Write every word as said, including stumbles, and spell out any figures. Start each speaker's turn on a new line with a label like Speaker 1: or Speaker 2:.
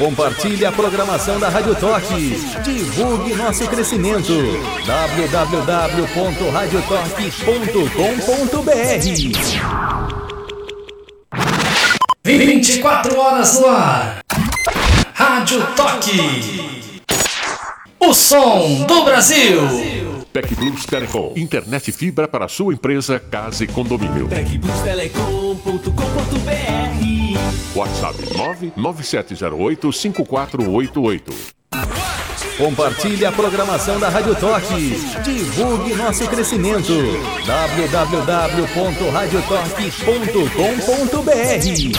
Speaker 1: Compartilhe a programação da Rádio Toque. Divulgue nosso crescimento. w w w ponto rádio toque ponto com ponto b r.
Speaker 2: vinte e quatro horas no ar. Rádio Toque. O som do Brasil.
Speaker 3: TecBlus Telecom. Internet fibra para sua empresa, casa e condomínio.
Speaker 4: tec blus telecom ponto com ponto b r.
Speaker 3: WhatsApp nove nove sete zero oito cinco quatro oito oito.
Speaker 1: Compartilhe a programação da Rádio Toque. Divulgue nosso crescimento. w w w ponto rádio toque ponto com ponto b r.